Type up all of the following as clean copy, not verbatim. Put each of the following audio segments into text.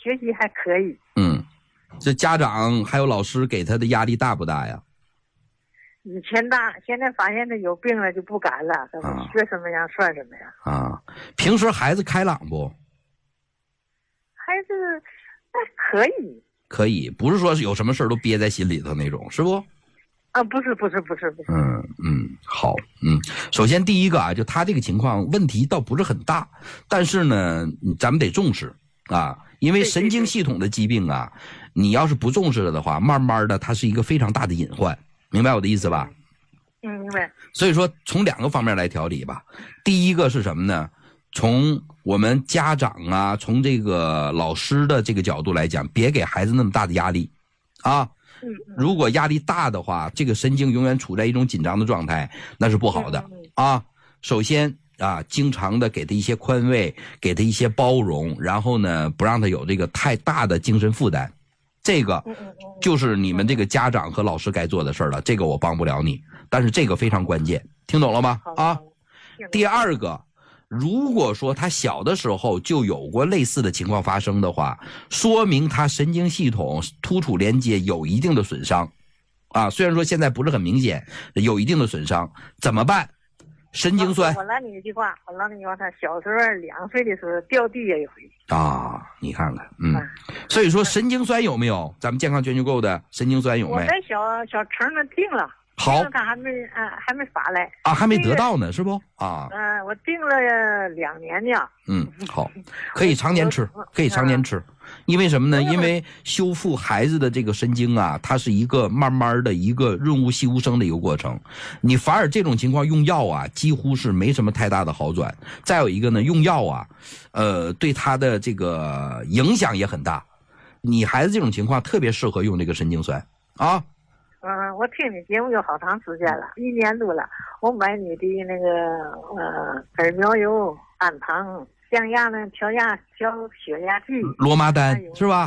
学习还可以。 这家长还有老师给他的压力大不大呀？ 以前大，现在发现他有病了就不敢了，学什么样算什么样。 平时孩子开朗不？ 孩子还可以。 可以，不是说有什么事都憋在心里头那种，是不？ 不是。 好，首先第一个啊，就他这个情况问题倒不是很大，但是呢，咱们得重视啊，因为神经系统的疾病啊，你要是不重视了的话，慢慢的它是一个非常大的隐患，明白我的意思吧？ 明白。 所以说从2个方面来调理吧。第一个是什么呢？从我们家长啊，从这个老师的这个角度来讲，别给孩子那么大的压力啊。如果压力大的话，这个神经永远处在一种紧张的状态，那是不好的啊。首先啊，经常的给他一些宽慰，给他一些包容，然后呢，不让他有这个太大的精神负担。这个就是你们这个家长和老师该做的事儿了。这个我帮不了你，但是这个非常关键，听懂了吗？啊。第二个，如果说他小的时候就有过类似的情况发生的话，说明他神经系统突触连接有一定的损伤啊。虽然说现在不是很明显，有一定的损伤，怎么办？神经酸。 我拉你一句话，他小时候2岁的时候掉地下一回啊，你看看，所以说神经酸有没有？咱们健康全球购的神经酸有没有？ 我在小城那定了。 好， 他还没发来啊，还没得到呢，是不？啊， 我定了2年呢。 好，可以常年吃，因为什么呢？因为修复孩子的这个神经啊，它是一个慢慢的一个润物细无声的一个过程。你反而这种情况用药啊，几乎是没什么太大的好转。再有一个呢，用药啊，对他的这个影响也很大。你孩子这种情况特别适合用这个神经酸啊。 我听你节目有好长时间了，1年多了。我买你的那个耳苗油、氨糖、降压呢、调血压计、 罗麻丹是吧？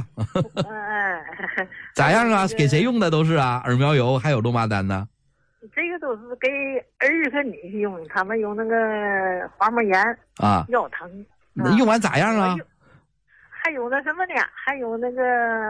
咋样啊？给谁用的都是啊？耳苗油还有罗麻丹呢？ 这个都是给儿子和女婿用，他们有那个滑膜炎啊、腰疼。 用完咋样啊？ 还有那什么呢？还有那个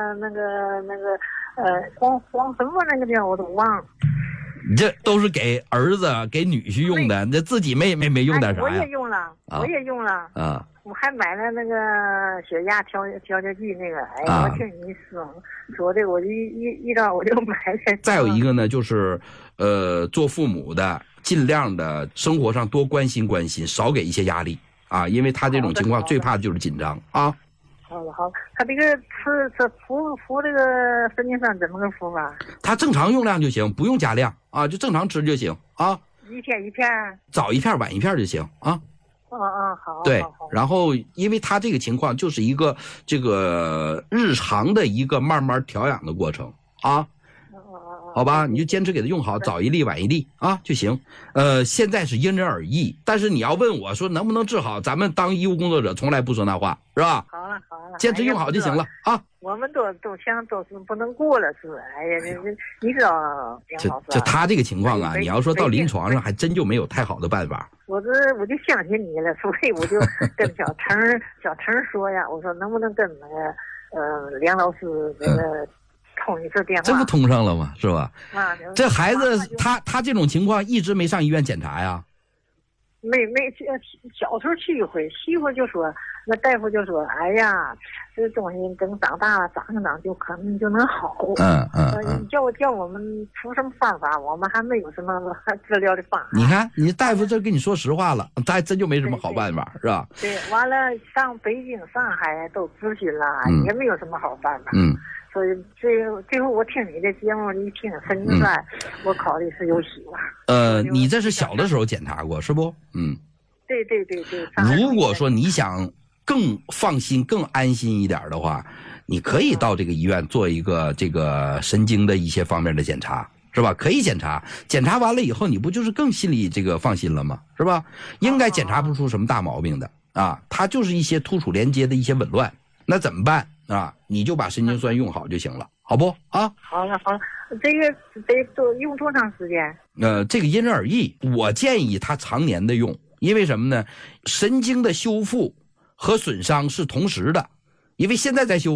黄什么那个叫我都忘了。 你这都是给儿子给女婿用的，这自己没用点啥呀？ 我也用了啊！我还买了那个血压调节剂那个。我听你说的，我就一照我就买了。 再有一个呢，就是做父母的尽量的生活上多关心，少给一些压力啊，因为他这种情况最怕的就是紧张啊。 好了，他这个服这个神经酸怎么个服法？ 他正常用量就行，不用加量啊，就正常吃就行啊。 一天一片， 早一片晚一片就行啊。 好。 对，然后因为他这个情况就是一个这个日常的一个慢慢调养的过程啊。好吧，你就坚持给他用好，早一粒晚一粒啊就行。现在是因人而异，但是你要问我说能不能治好，咱们当医务工作者从来不说那话，是吧？ 好了， 坚持用好就行了啊。 我们都想都是不能过了是。哎呀，你知道杨老师， 就他这个情况啊，你要说到临床上还真就没有太好的办法。 我就相信你了，所以我就跟小陈说呀，我说能不能跟那个梁老师那个。通一次电话， 这不通上了吗？是吧？这孩子他这种情况一直没上医院检查呀？ 没小时候去一回，媳妇就说，那大夫就说，哎呀，这东西等长大了长就可能就能好。叫我们出什么方法，我们还没有什么治疗的方法。 你看，你大夫这跟你说实话了，他还真就没什么好办法，是吧？ 对，完了上北京、上海都咨询了，也没有什么好办法。所以最后我听你的节目一听神经酸，我考虑是有希望。 你这是小的时候检查过是不？ 对。 如果说你想更放心、更安心一点的话，你可以到这个医院做一个这个神经的一些方面的检查，是吧？可以检查完了以后，你不就是更心里这个放心了吗？是吧？应该检查不出什么大毛病的啊，它就是一些突触连接的一些紊乱，那怎么办？啊，你就把神经酸用好就行了，好不啊？ 好了，这个得用多长时间？ 这个因人而异，我建议他常年的用，因为什么呢？神经的修复和损伤是同时的，因为现在在修